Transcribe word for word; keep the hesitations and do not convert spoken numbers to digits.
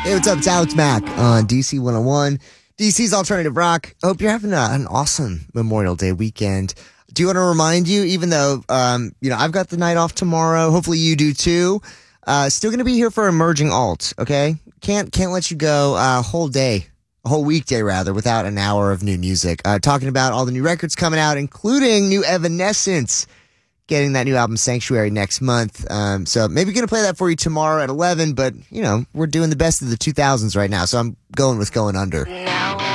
Hey, what's up? It's Alex Mack on D C one oh one, D C's Alternative Rock. I hope you're having a, an awesome Memorial Day weekend. Do you want to remind you, even though, um, you know, I've got the night off tomorrow, hopefully you do too, uh, still going to be here for Emerging Alt, okay? Can't, can't let you go a whole day, a whole weekday rather, without an hour of new music. Uh, talking about all the new records coming out, including new Evanescence getting that new album Sanctuary next month. Um, so maybe going to play that for you tomorrow at eleven, but, you know, we're doing the best of the two thousands right now, so I'm going with Going Under.